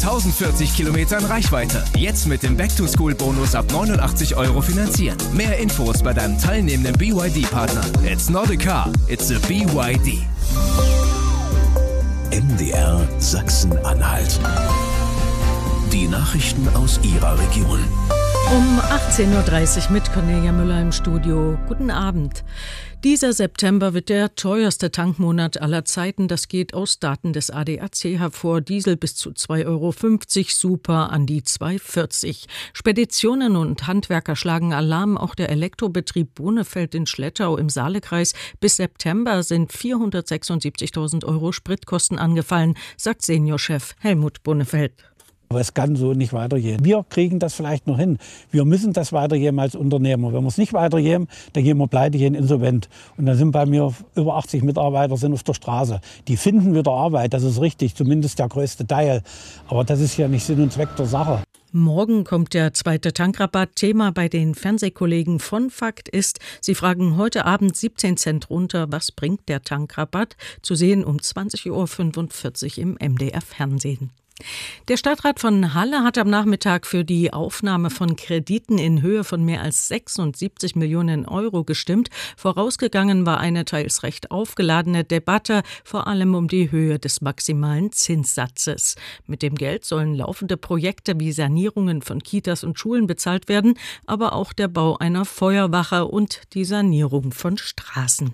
1040 Kilometern Reichweite. Jetzt mit dem Back-to-School-Bonus ab 89 € finanzieren. Mehr Infos bei deinem teilnehmenden BYD-Partner. It's not a car, it's a BYD. MDR Sachsen-Anhalt. Die Nachrichten aus Ihrer Region. Um 18.30 Uhr mit Cornelia Müller im Studio. Guten Abend. Dieser September wird der teuerste Tankmonat aller Zeiten. Das geht aus Daten des ADAC hervor. Diesel bis zu 2,50 €, Super an die 2,40 €. Speditionen und Handwerker schlagen Alarm. Auch der Elektrobetrieb Bonefeld in Schlettau im Saalekreis. Bis September sind 476.000 € Spritkosten angefallen, sagt Seniorchef Helmut Bonefeld. Aber es kann so nicht weitergehen. Wir kriegen das vielleicht noch hin. Wir müssen das weitergeben als Unternehmer. Wenn wir es nicht weitergeben, dann gehen wir pleite, gehen insolvent. Und da sind bei mir über 80 Mitarbeiter sind auf der Straße. Die finden wieder Arbeit, das ist richtig, zumindest der größte Teil. Aber das ist ja nicht Sinn und Zweck der Sache. Morgen kommt der zweite Tankrabatt. Thema bei den Fernsehkollegen von Fakt ist, sie fragen heute Abend 17 Cent runter. Was bringt der Tankrabatt? Zu sehen um 20.45 Uhr im MDR Fernsehen. Der Stadtrat von Halle hat am Nachmittag für die Aufnahme von Krediten in Höhe von mehr als 76 Millionen € gestimmt. Vorausgegangen war eine teils recht aufgeladene Debatte, vor allem um die Höhe des maximalen Zinssatzes. Mit dem Geld sollen laufende Projekte wie Sanierungen von Kitas und Schulen bezahlt werden, aber auch der Bau einer Feuerwache und die Sanierung von Straßen.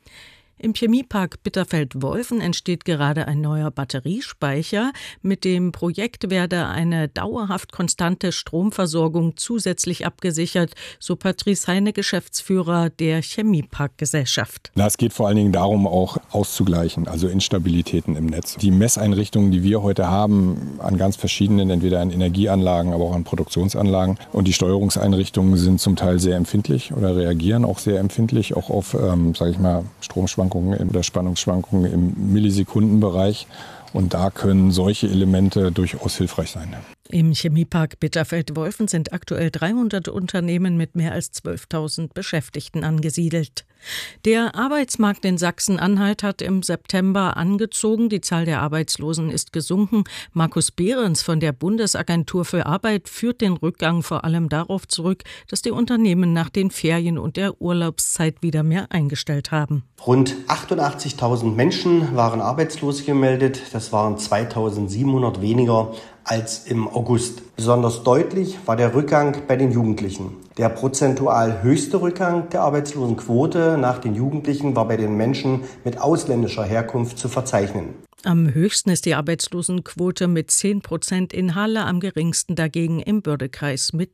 Im Chemiepark Bitterfeld-Wolfen entsteht gerade ein neuer Batteriespeicher. Mit dem Projekt werde eine dauerhaft konstante Stromversorgung zusätzlich abgesichert, so Patrice Heine, Geschäftsführer der Chemieparkgesellschaft. Es geht vor allen Dingen darum, auch auszugleichen, also Instabilitäten im Netz. Die Messeinrichtungen, die wir heute haben, an ganz verschiedenen, entweder an Energieanlagen, aber auch an Produktionsanlagen. Und die Steuerungseinrichtungen sind zum Teil sehr empfindlich oder reagieren auch sehr empfindlich, auch auf, Stromschwankungen oder Spannungsschwankungen im Millisekundenbereich. Und da können solche Elemente durchaus hilfreich sein. Im Chemiepark Bitterfeld-Wolfen sind aktuell 300 Unternehmen mit mehr als 12.000 Beschäftigten angesiedelt. Der Arbeitsmarkt in Sachsen-Anhalt hat im September angezogen. Die Zahl der Arbeitslosen ist gesunken. Markus Behrens von der Bundesagentur für Arbeit führt den Rückgang vor allem darauf zurück, dass die Unternehmen nach den Ferien und der Urlaubszeit wieder mehr eingestellt haben. Rund 88.000 Menschen waren arbeitslos gemeldet. Das waren 2.700 weniger als im August. Besonders deutlich war der Rückgang bei den Jugendlichen. Der prozentual höchste Rückgang der Arbeitslosenquote nach den Jugendlichen war bei den Menschen mit ausländischer Herkunft zu verzeichnen. Am höchsten ist die Arbeitslosenquote mit 10% in Halle, am geringsten dagegen im Bördekreis mit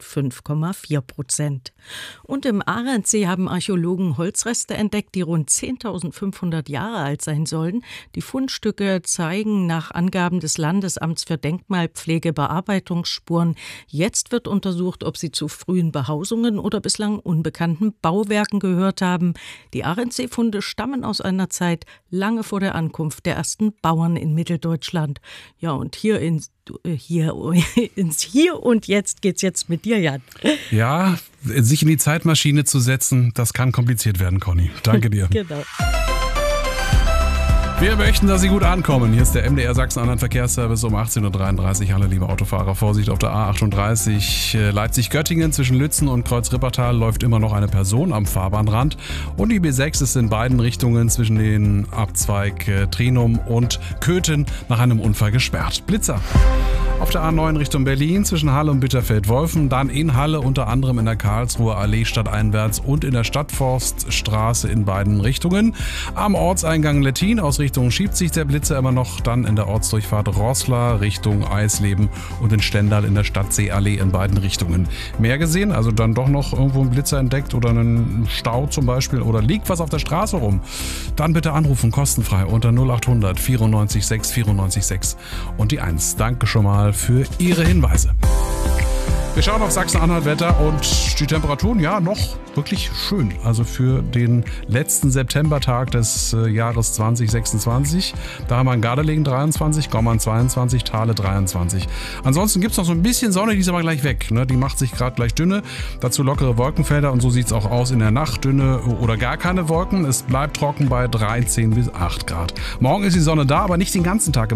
5,4%. Und im Arendsee haben Archäologen Holzreste entdeckt, die rund 10.500 Jahre alt sein sollen. Die Fundstücke zeigen nach Angaben des Landesamts für Denkmalpflege Bearbeitungsspuren. Jetzt wird untersucht, ob sie zu frühen Behausungen oder bislang unbekannten Bauwerken gehört haben. Die Arendsee-Funde stammen aus einer Zeit lange vor der Ankunft der ersten Bauern in Mitteldeutschland. Ja, und hier ins Hier und Jetzt geht's jetzt mit dir, Jan. Ja, sich in die Zeitmaschine zu setzen, das kann kompliziert werden, Conny. Danke dir. Genau. Wir möchten, dass Sie gut ankommen. Hier ist der MDR Sachsen-Anhalt Verkehrsservice um 18.33 Uhr. Hallo, liebe Autofahrer. Vorsicht auf der A38 Leipzig-Göttingen zwischen Lützen und Kreuz-Rippertal läuft immer noch eine Person am Fahrbahnrand. Und die B6 ist in beiden Richtungen zwischen den Abzweig Trinum und Köthen nach einem Unfall gesperrt. Blitzer. Auf der A9 Richtung Berlin zwischen Halle und Bitterfeld-Wolfen, dann in Halle unter anderem in der Karlsruher Allee stadteinwärts und in der Stadtforststraße in beiden Richtungen. Am Ortseingang Lettin aus Richtung schiebt sich der Blitzer immer noch, dann in der Ortsdurchfahrt Roßla Richtung Eisleben und in Stendal in der Stadtseeallee in beiden Richtungen. Mehr gesehen, also dann doch noch irgendwo einen Blitzer entdeckt oder einen Stau zum Beispiel oder liegt was auf der Straße rum, dann bitte anrufen, kostenfrei unter 0800 94 6 94 6 und die 1. Danke schon mal für Ihre Hinweise. Wir schauen auf Sachsen-Anhalt-Wetter und die Temperaturen, ja, noch wirklich schön. Also für den letzten Septembertag des Jahres 2026. Da haben wir in Gardelegen 23, Gommern 22, Thale 23. Ansonsten gibt es noch so ein bisschen Sonne, die ist aber gleich weg. Ne? Die macht sich gerade gleich dünne. Dazu lockere Wolkenfelder und so sieht es auch aus in der Nacht. Dünne oder gar keine Wolken. Es bleibt trocken bei 13 bis 8 Grad. Morgen ist die Sonne da, aber nicht den ganzen Tag.